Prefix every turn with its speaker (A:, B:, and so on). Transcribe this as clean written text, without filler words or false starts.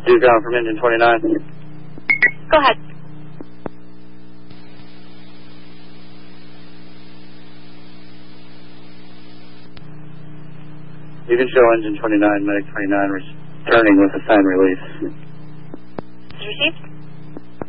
A: 2 ground from engine 29.
B: Go ahead.
A: You can show engine 29, medic 29, returning with a sign release.
B: Received.